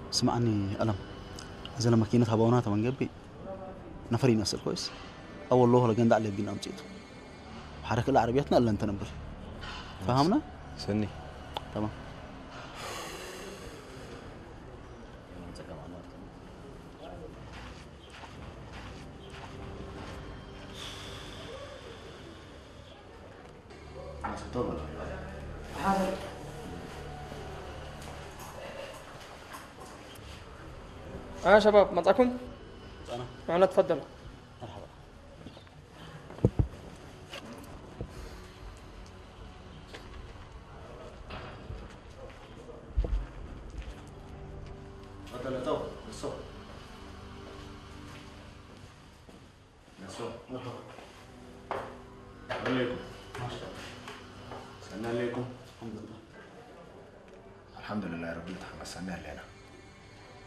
اسمعني ألم. إذا لما كينت هبوناتها من جنبي نفري نفس الكويس. أول له لقينا دعلي بقينا أمشيته. حركة العربياتنا إلا أنت نبر. فهمنا؟ سني. تمام. يا شباب مطعكم؟ أنا معنا تفضلوا. مرحبا. تفضل تو بالصبح. مرحبا. عليكم. ما شاء الله. سلام عليكم. الحمد لله. الحمد لله رب العالمين. سلام علينا.